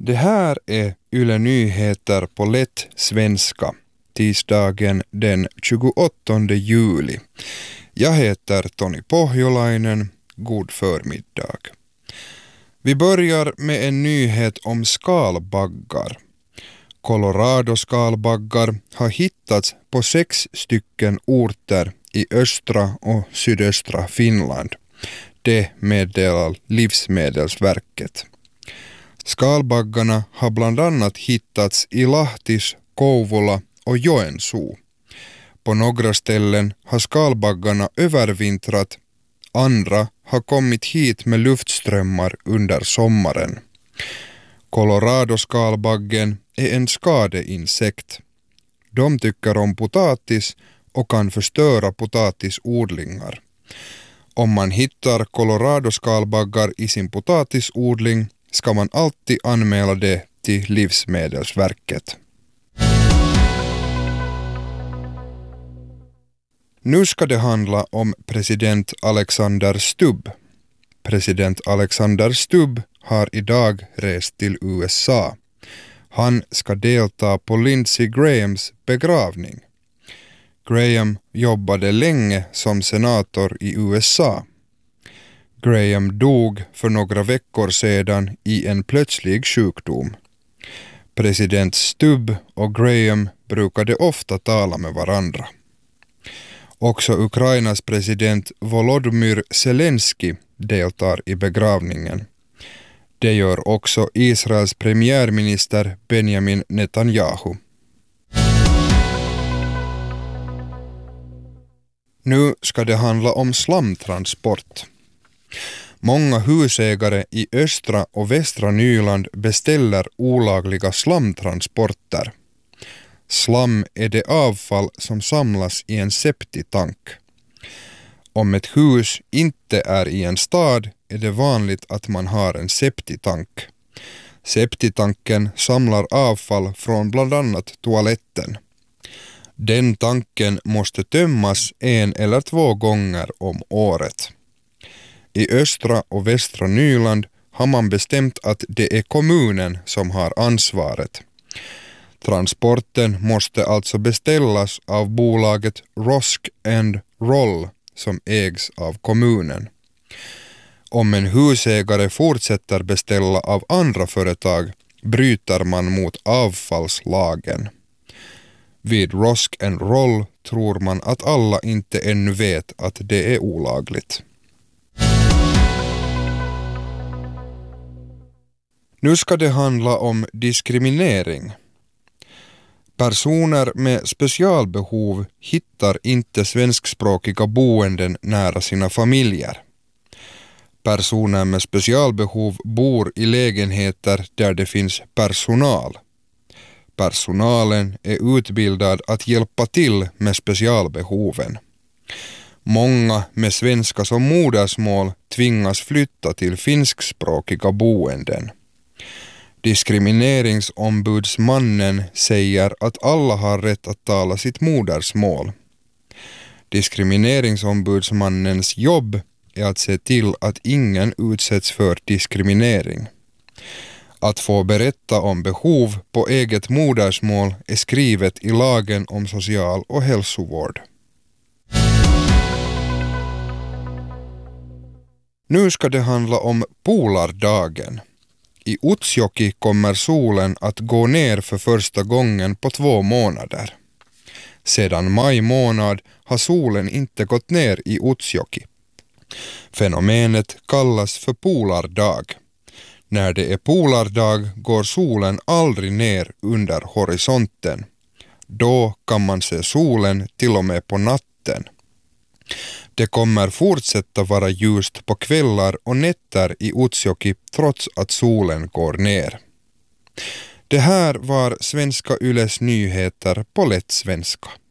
Det här är Yle Nyheter på lätt svenska, tisdagen den 28 juli. Jag heter Toni Pohjolainen. God förmiddag. Vi börjar med en nyhet om skalbaggar. Colorado-skalbaggar har hittats på 6 stycken orter i östra och sydöstra Finland. Det meddelar Livsmedelsverket. Skalbaggarna har bland annat hittats i Lahtis, Kouvola och Joensuu. På några ställen har skalbaggarna övervintrat, andra har kommit hit med luftströmmar under sommaren. Colorado-skalbaggen är en skadeinsekt. De tycker om potatis och kan förstöra potatisodlingar. Om man hittar Colorado-skalbaggar i sin potatisodling ska man alltid anmäla det till Livsmedelsverket. Nu ska det handla om president Alexander Stubb. President Alexander Stubb har idag rest till USA. Han ska delta på Lindsey Grahams begravning. Graham jobbade länge som senator i USA. Graham dog för några veckor sedan i en plötslig sjukdom. President Stubb och Graham brukade ofta tala med varandra. Också Ukrainas president Volodymyr Zelensky deltar i begravningen. Det gör också Israels premiärminister Benjamin Netanyahu. Nu ska det handla om slamtransport. Många husägare i östra och västra Nyland beställer olagliga slamtransporter. Slam är det avfall som samlas i en septitank. Om ett hus inte är i en stad är det vanligt att man har en septitank. Septitanken samlar avfall från bland annat toaletten. Den tanken måste tömmas 1 eller 2 gånger om året. I östra och västra Nyland har man bestämt att det är kommunen som har ansvaret. Transporten måste alltså beställas av bolaget Rosk & Roll som ägs av kommunen. Om en husägare fortsätter beställa av andra företag bryter man mot avfallslagen. Vid Rosk & Roll tror man att alla inte ännu vet att det är olagligt. Nu ska det handla om diskriminering. Personer med specialbehov hittar inte svenskspråkiga boenden nära sina familjer. Personer med specialbehov bor i lägenheter där det finns personal. Personalen är utbildad att hjälpa till med specialbehoven. Många med svenska som modersmål tvingas flytta till finskspråkiga boenden. Diskrimineringsombudsmannen säger att alla har rätt att tala sitt modersmål. Diskrimineringsombudsmannens jobb är att se till att ingen utsätts för diskriminering. Att få berätta om behov på eget modersmål är skrivet i lagen om social- och hälsovård. Nu ska det handla om polardagen. I Utsjoki kommer solen att gå ner för första gången på 2 månader. Sedan maj månad har solen inte gått ner i Utsjoki. Fenomenet kallas för polardag. När det är polardag går solen aldrig ner under horisonten. Då kan man se solen till och med på natten. Det kommer fortsätta vara ljust på kvällar och nätter i Utsjoki trots att solen går ner. Det här var Svenska Yles nyheter på lätt svenska.